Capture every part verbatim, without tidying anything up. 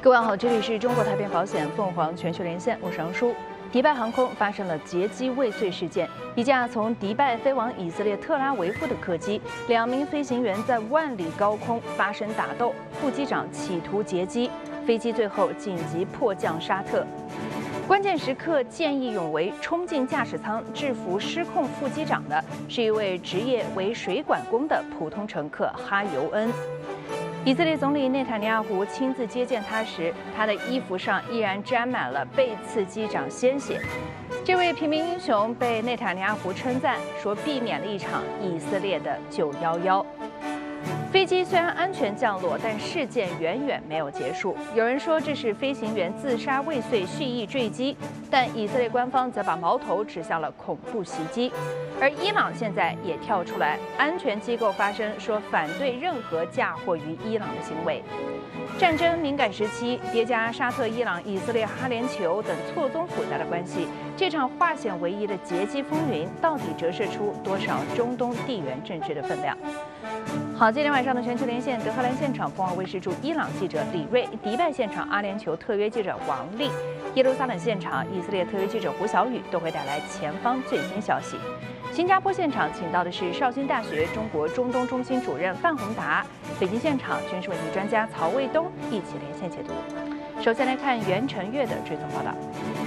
各位好，这里是中国太平保险凤凰全球连线，我是杨舒。迪拜航空发生了劫机未遂事件，一架从迪拜飞往以色列特拉维夫的客机，两名飞行员在万里高空发生打斗，副机长企图劫机，飞机最后紧急迫降沙特。关键时刻见义勇为，冲进驾驶舱制服失控副机长的是一位职业为水管工的普通乘客哈尤恩。以色列总理内塔尼亚胡亲自接见他时，他的衣服上依然沾满了被刺机长鲜血。这位平民英雄被内塔尼亚胡称赞说，避免了一场以色列的九一一。飞机虽然安全降落，但事件远远没有结束。有人说这是飞行员自杀未遂蓄意坠机，但以色列官方则把矛头指向了恐怖袭击。而伊朗现在也跳出来，安全机构发声说反对任何嫁祸于伊朗的行为。战争敏感时期，叠加沙特、伊朗、以色列、哈联酋等错综复杂的关系，这场化险为夷的劫机风云，到底折射出多少中东地缘政治的分量？好，今天晚上的全球连线，德黑兰现场凤凰卫视驻伊朗记者李瑞，迪拜现场阿联酋特约记者王丽，耶路撒冷现场以色列特约记者胡小雨都会带来前方最新消息。新加坡现场请到的是绍兴大学中国中东中心主任范宏达，北京现场军事问题专家曹卫东一起连线解读。首先来看袁成月的追踪报道。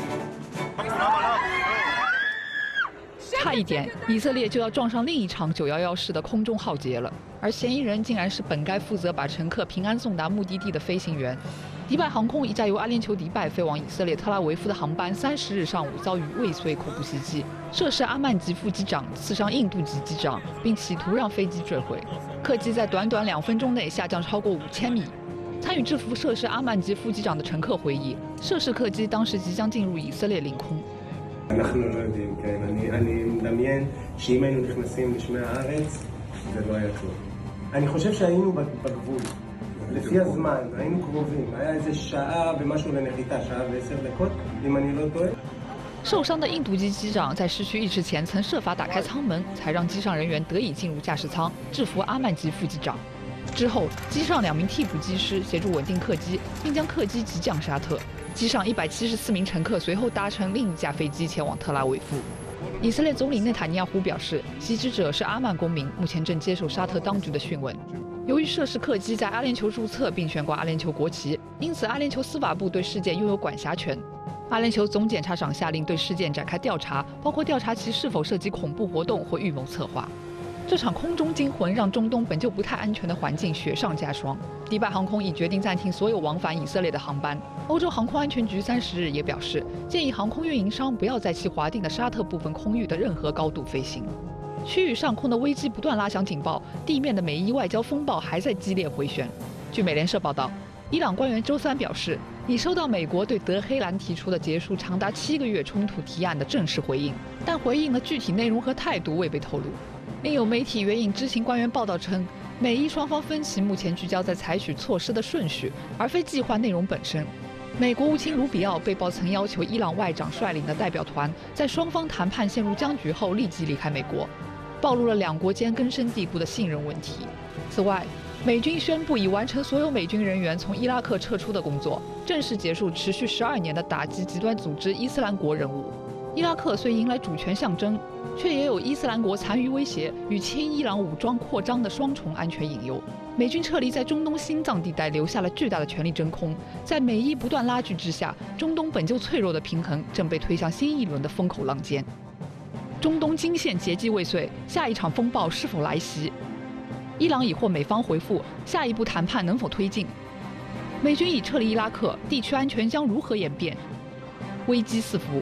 差一点，以色列就要撞上另一场九一一式的空中浩劫了，而嫌疑人竟然是本该负责把乘客平安送达目的地的飞行员。迪拜航空一架由阿联酋迪拜飞往以色列特拉维夫的航班，三十日上午遭遇未遂恐怖袭击，涉事阿曼吉副机长刺伤印度籍机长，并企图让飞机坠毁。客机在短短两分钟内下降超过五千米。参与制服涉事阿曼吉副机长的乘客回忆，涉事客机当时即将进入以色列领空。 אנחנו לא יודעים, כן. אני, אני מדמיין שאם היינו נכנסים לשמי הארץ, זה לא היה טוב. אני חושב שהיינו בגבול. לפי הזמן, היינו קרובים. היה איזה שעה ומשהו לנחיתה, שעה ועשר דקות, אם אני לא טועה. 受伤的印度籍机长在失去意识前曾设法打开舱门，才让机上人员得以进入驾驶舱，制服阿曼吉副机长。之后，机上两名替补机师协助稳定客机，并将客机急降沙特。机上一百七十四名乘客随后搭乘另一架飞机前往特拉维夫。以色列总理内塔尼亚胡表示，袭击者是阿曼公民，目前正接受沙特当局的讯问。由于涉事客机在阿联酋注册并悬挂阿联酋国旗，因此阿联酋司法部对事件拥有管辖权。阿联酋总检察长下令对事件展开调查，包括调查其是否涉及恐怖活动或预谋策划。这场空中惊魂让中东本就不太安全的环境雪上加霜。迪拜航空已决定暂停所有往返以色列的航班。欧洲航空安全局三十日也表示，建议航空运营商不要在其划定的沙特部分空域的任何高度飞行。区域上空的危机不断拉响警报，地面的美伊外交风暴还在激烈回旋。据美联社报道，伊朗官员周三表示，已收到美国对德黑兰提出的结束长达七个月冲突提案的正式回应，但回应的具体内容和态度未被透露。另有媒体援引知情官员报道称，美伊双方分歧目前聚焦在采取措施的顺序，而非计划内容本身。美国务卿卢比奥被曝曾要求伊朗外长率领的代表团在双方谈判陷入僵局后立即离开美国，暴露了两国间根深蒂固的信任问题。此外，美军宣布已完成所有美军人员从伊拉克撤出的工作，正式结束持续十二年的打击极端组织伊斯兰国任务。伊拉克虽迎来主权象征，却也有伊斯兰国残余威胁与亲伊朗武装扩张的双重安全隐忧。美军撤离在中东心脏地带留下了巨大的权力真空，在美伊不断拉锯之下，中东本就脆弱的平衡正被推向新一轮的风口浪尖。中东惊现劫机未遂，下一场风暴是否来袭？伊朗已获美方回复，下一步谈判能否推进？美军已撤离伊拉克，地区安全将如何演变？危机四伏。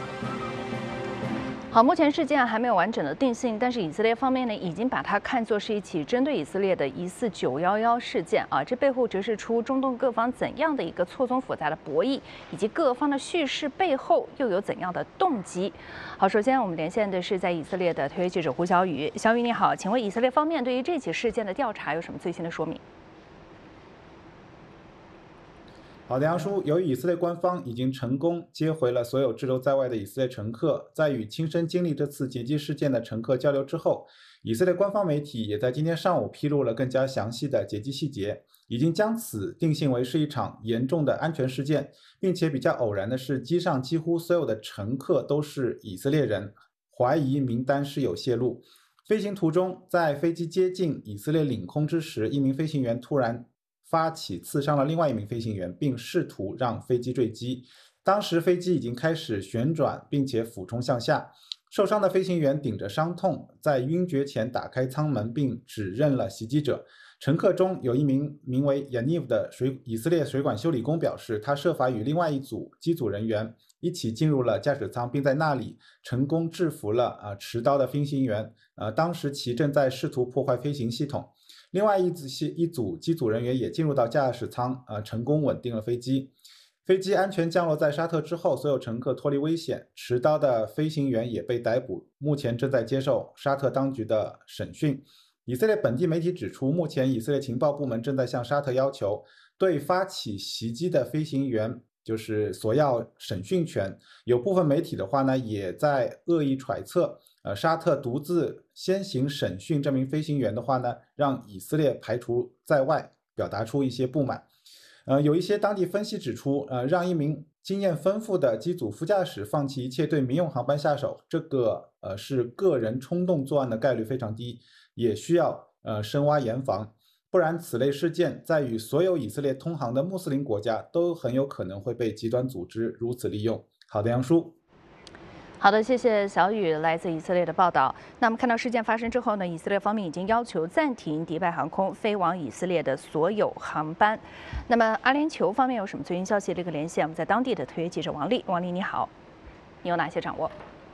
好，目前事件还没有完整的定性，但是以色列方面呢，已经把它看作是一起针对以色列的疑似九一一事件啊，这背后折射出中东各方怎样的一个错综复杂的博弈，以及各方的叙事背后又有怎样的动机。好，首先我们连线的是在以色列的特约记者胡小雨，小雨你好，请问以色列方面对于这起事件的调查有什么最新的说明？ 好的，杨叔，由于以色列官方已经成功接回了所有滞留在外的以色列乘客，在与亲身经历这次劫机事件的乘客交流之后，以色列官方媒体也在今天上午披露了更加详细的劫机细节，已经将此定性为是一场严重的安全事件，并且比较偶然的是，机上几乎所有的乘客都是以色列人，怀疑名单是有泄露。飞行途中，在飞机接近以色列领空之时，一名飞行员突然发起刺伤了另外一名飞行员，并试图让飞机坠机。当时飞机已经开始旋转，并且俯冲向下。受伤的飞行员顶着伤痛，在晕厥前打开舱门，并指认了袭击者。乘客中有一名名为 Yaniv 的水以色列水管修理工表示，他设法与另外一组机组人员一起进入了驾驶舱，并在那里成功制服了啊持刀的飞行员。呃，当时其正在试图破坏飞行系统。另外一组一组机组人员也进入到驾驶舱，呃，成功稳定了飞机。飞机安全降落在沙特之后，所有乘客脱离危险，持刀的飞行员也被逮捕，目前正在接受沙特当局的审讯。以色列本地媒体指出，目前以色列情报部门正在向沙特要求，对发起袭击的飞行员就是索要审讯权。有部分媒体的话呢，也在恶意揣测，呃，沙特独自先行审讯这名飞行员的话呢，让以色列排除在外，表达出一些不满。呃，有一些当地分析指出，呃，让一名经验丰富的机组副驾驶放弃一切对民用航班下手，这个呃是个人冲动作案的概率非常低，也需要呃深挖严防，不然此类事件在与所有以色列通航的穆斯林国家都很有可能会被极端组织如此利用。好的，杨叔。 好的，谢谢小雨来自以色列的报道。那么看到事件发生之后呢，以色列方面已经要求暂停迪拜航空飞往以色列的所有航班。那么阿联酋方面有什么最新消息？这个连线我们在当地的特约记者王丽，王丽你好，你有哪些掌握？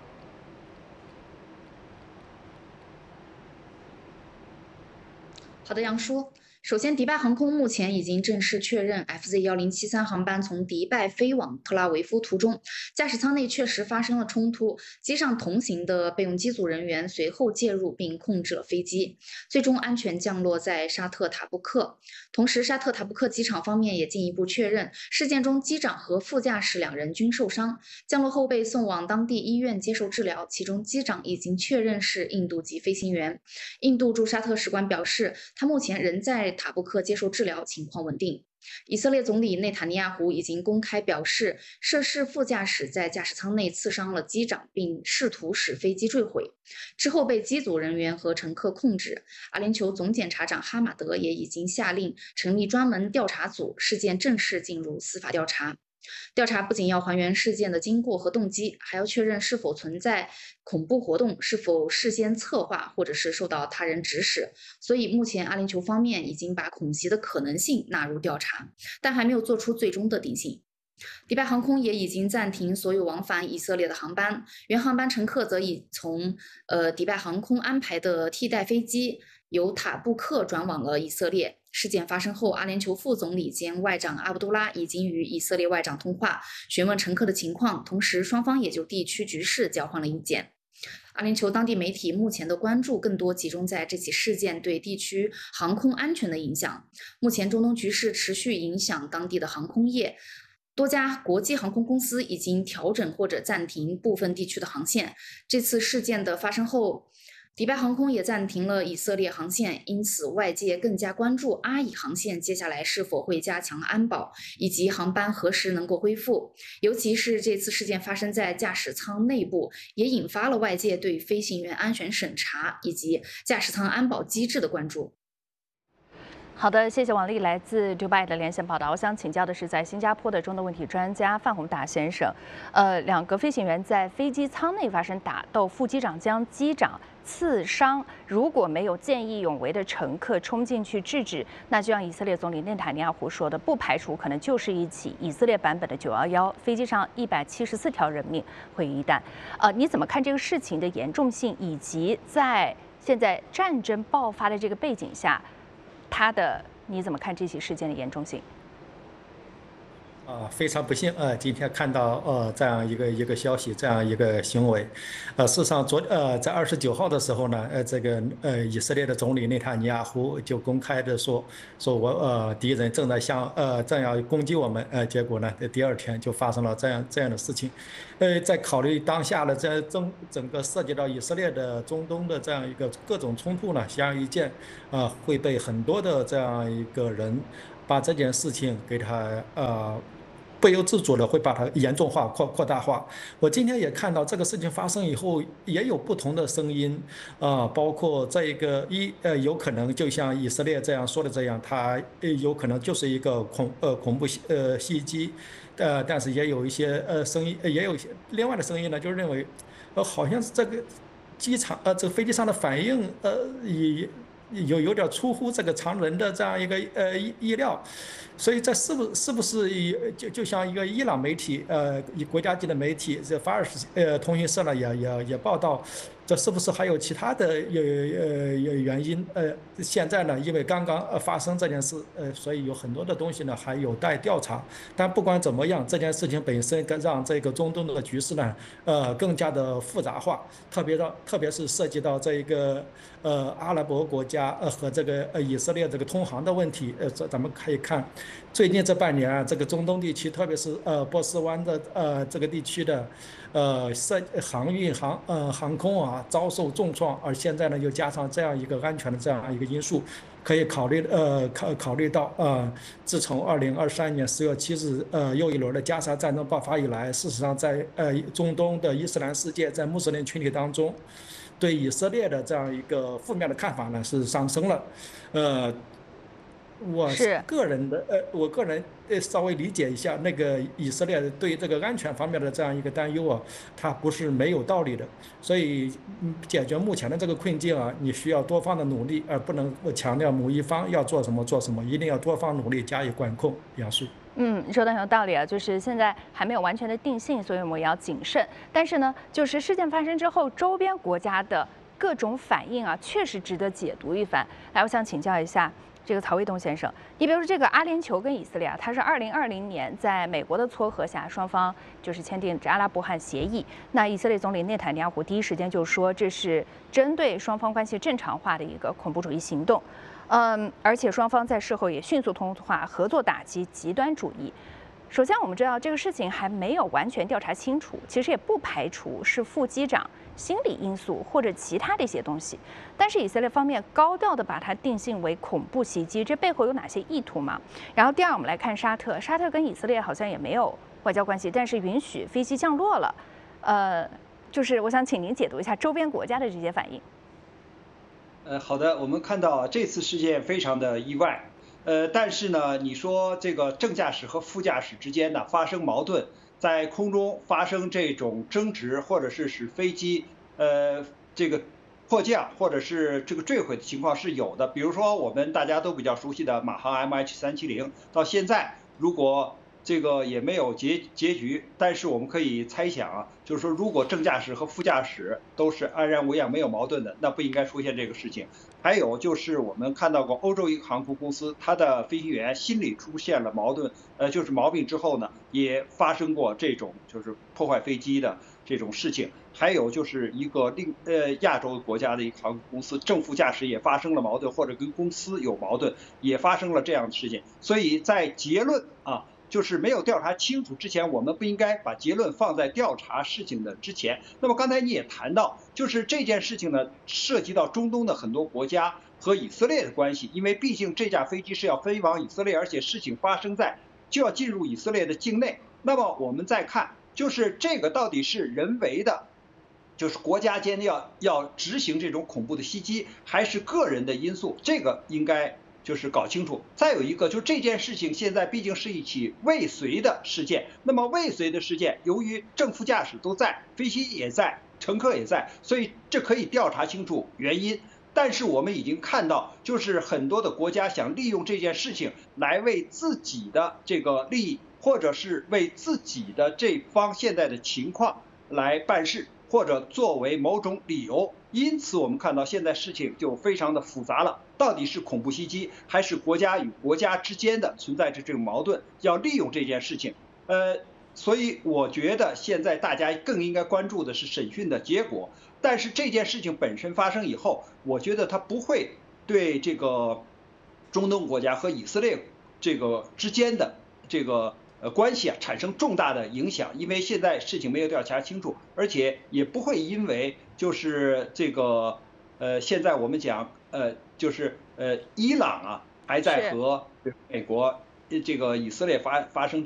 好的，杨叔。首先，迪拜航空目前已经正式确认 F Z 一零七三航班从迪拜飞往特拉维夫途中，驾驶舱内确实发生了冲突，机上同行的备用机组人员随后介入并控制了飞机，最终安全降落在沙特塔布克。同时，沙特塔布克机场方面也进一步确认，事件中机长和副驾驶两人均受伤，降落后被送往当地医院接受治疗，其中机长已经确认是印度籍飞行员。印度驻沙特使馆表示，他目前仍在塔布克接受治疗，情况稳定。以色列总理内塔尼亚胡已经公开表示，涉事副驾驶在驾驶舱内刺伤了机长，并试图使飞机坠毁，之后被机组人员和乘客控制。阿联酋总检察长哈马德也已经下令成立专门调查组，事件正式进入司法调查。调查不仅要还原事件的经过和动机，还要确认是否存在恐怖活动，是否事先策划或者是受到他人指使。所以目前阿联酋方面已经把恐袭的可能性纳入调查，但还没有做出最终的定性。迪拜航空也已经暂停所有往返以色列的航班，原航班乘客则已从呃迪拜航空安排的替代飞机由塔布克转往了以色列。事件发生后，阿联酋副总理兼外长阿卜杜拉已经与以色列外长通话，询问乘客的情况，同时双方也就地区局势交换了意见。阿联酋当地媒体目前的关注更多集中在这起事件对地区航空安全的影响。目前中东局势持续影响当地的航空业，多家国际航空公司已经调整或者暂停部分地区的航线。这次事件的发生后，迪拜航空也暂停了以色列航线，因此外界更加关注阿以航线接下来是否会加强安保，以及航班何时能够恢复。尤其是这次事件发生在驾驶舱内部，也引发了外界对飞行员安全审查以及驾驶舱安保机制的关注。 好的，谢谢王丽来自迪拜的连线报道。我想请教的是，在新加坡的中东问题专家范宏达先生，呃，两个飞行员在飞机舱内发生打斗，副机长将机长刺伤，如果没有见义勇为的乘客冲进去制止，那就像以色列总理内塔尼亚胡说的，不排除可能就是一起以色列版本的九一一，飞机上一百七十四条人命毁于一旦。呃，你怎么看这个事情的严重性，以及在现在战争爆发的这个背景下？他的你怎么看这起事件的严重性？ 啊，非常不幸，呃，今天看到呃这样一个一个消息，这样一个行为，呃，事实上昨呃在二十九号的时候呢，呃，这个呃以色列的总理内塔尼亚胡就公开的说，说我呃敌人正在向呃这样攻击我们，呃，结果呢，第二天就发生了这样这样的事情，呃，在考虑当下的这整整个涉及到以色列的中东的这样一个各种冲突呢，显而易见，啊、会被很多的这样一个人把这件事情给他呃。不由自主的会把它严重化、扩扩大化。我今天也看到这个事情发生以后，也有不同的声音，啊、呃，包括这一个一呃，有可能就像以色列这样说的这样，它有可能就是一个恐呃恐怖呃袭击，呃，但是也有一些呃声音，也有一些另外的声音呢，就认为，呃，好像是这个机场呃这个飞机上的反应呃也。有有点出乎这个常人的这样一个呃意意料，所以这是不是不是就就像一个伊朗媒体呃国家级的媒体这法尔斯呃通讯社呢也也也报道，这是不是还有其他的呃呃原因？呃，现在呢因为刚刚呃发生这件事，呃所以有很多的东西呢还有待调查。但不管怎么样，这件事情本身让这个中东的局势呢呃更加的复杂化，特别到特别是涉及到这一个呃阿拉伯国家。呃和这个呃以色列这个通航的问题，呃，这咱们可以看，最近这半年啊，这个中东地区，特别是呃波斯湾的呃这个地区的，呃涉航运航呃航空啊遭受重创，而现在呢又加上这样一个安全的这样一个因素，可以考虑呃考考虑到呃，自从二零二三年十月七日呃又一轮的加沙战争爆发以来，事实上在呃中东的伊斯兰世界，在穆斯林群体当中。对以色列的这样一个负面的看法呢是上升了，呃，我是个人的呃，我个人呃稍微理解一下那个以色列对这个安全方面的这样一个担忧啊，它不是没有道理的，所以解决目前的这个困境啊，你需要多方的努力，而不能强调某一方要做什么做什么，一定要多方努力加以管控。杨叔。 嗯，你说的很有道理啊，就是现在还没有完全的定性，所以我们也要谨慎。但是呢，就是事件发生之后，周边国家的各种反应啊，确实值得解读一番。来，我想请教一下这个曹卫东先生，你比如说这个阿联酋跟以色列啊，它是二零二零年在美国的撮合下，双方就是签订阿拉伯汗协议。那以色列总理内塔尼亚胡第一时间就说，这是针对双方关系正常化的一个恐怖主义行动。嗯，而且双方在事后也迅速通话，合作打击极端主义。首先，我们知道这个事情还没有完全调查清楚，其实也不排除是副机长心理因素或者其他的一些东西。但是以色列方面高调的把它定性为恐怖袭击，这背后有哪些意图吗？然后第二，我们来看沙特，沙特跟以色列好像也没有外交关系，但是允许飞机降落了。呃，就是我想请您解读一下周边国家的这些反应。 呃，好的，我们看到这次事件非常的意外，呃，但是呢，你说这个正驾驶和副驾驶之间呢发生矛盾，在空中发生这种争执，或者是使飞机呃这个迫降或者是这个坠毁的情况是有的。比如说我们大家都比较熟悉的马航 M H 三七零，到现在如果这个也没有结结局，但是我们可以猜想啊，就是说如果正驾驶和副驾驶都是安然无恙没有矛盾的，那不应该出现这个事情。还有就是我们看到过欧洲一个航空公司，它的飞行员心理出现了矛盾，呃，就是毛病之后呢，也发生过这种就是破坏飞机的这种事情。还有就是一个另呃亚洲国家的一个航空公司，正副驾驶也发生了矛盾，或者跟公司有矛盾，也发生了这样的事情。所以在结论啊。就是没有调查清楚之前，我们不应该把结论放在调查事情的之前。那么刚才你也谈到，就是这件事情呢，涉及到中东的很多国家和以色列的关系，因为毕竟这架飞机是要飞往以色列，而且事情发生在就要进入以色列的境内。那么我们再看，就是这个到底是人为的，就是国家间要要执行这种恐怖的袭击，还是个人的因素？这个应该就是搞清楚。再有一个，就这件事情现在毕竟是一起未遂的事件，那么未遂的事件，由于正副驾驶都在，飞机也在，乘客也在，所以这可以调查清楚原因。但是我们已经看到，就是很多的国家想利用这件事情来为自己的这个利益，或者是为自己的这方现在的情况来办事，或者作为某种理由。因此我们看到现在事情就非常的复杂了。 到底是恐怖袭击，还是国家与国家之间的存在着这种矛盾，要利用这件事情。呃，所以我觉得现在大家更应该关注的是审讯的结果。但是这件事情本身发生以后，我觉得它不会对这个中东国家和以色列这个之间的这个呃关系啊产生重大的影响，因为现在事情没有调查清楚，而且也不会因为就是这个呃现在我们讲呃就是呃伊朗啊还在和美国这个以色列发发生。